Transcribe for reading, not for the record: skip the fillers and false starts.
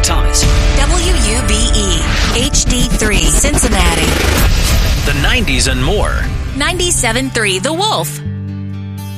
Thomas. WUBE HD3 Cincinnati. The 90s and more. 97.3 The Wolf.